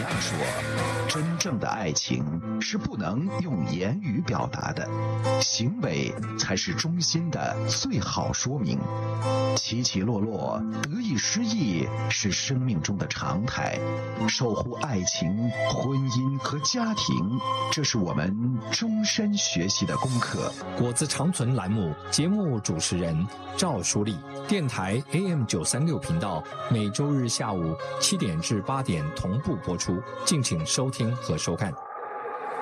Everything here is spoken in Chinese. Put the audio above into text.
说，真正的爱情是不能用言语表达的，行为才是衷心的最好说明。起起落落，得意失意是生命中的常态。守护爱情、婚姻和家庭，这是我们终身学习的功课。 果子长存栏目节目主持人赵淑丽，电台 AM936频道，每周日下午7点至8点同步播出，敬请收听和收看。